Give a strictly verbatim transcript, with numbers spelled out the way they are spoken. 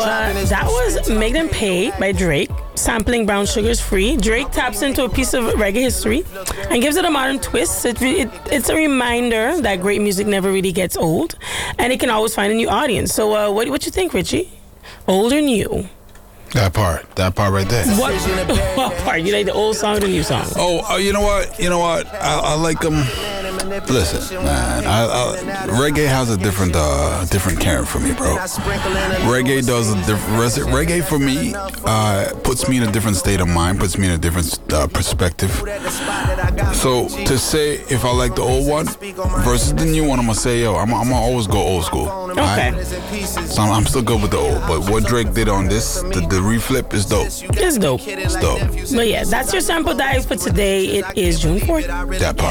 Uh, that was Make Them Pay by Drake, sampling Brown Sugar's Free. Drake taps into a piece of reggae history and gives it a modern twist. It, it, it's a reminder that great music never really gets old, and it can always find a new audience. So uh, what what you think, Richie? Old or new? That part, that part right there. What, what part? You like the old song or the new song? Oh, uh, you know what? You know what? I, I like them. Listen, man, I, I, reggae has a different, uh, different caring for me, bro. Reggae does a different. Reggae for me uh, puts me in a different state of mind, puts me in a different uh, perspective. So to say if I like the old one versus the new one, I'm gonna say, yo, I'm, I'm gonna always go old school. Okay. Right? So I'm, I'm still good with the old, but what Drake did on this, the, the reflip is dope. It's dope. It's dope. But yeah, that's your sample dive for today. It is June fourth. That part.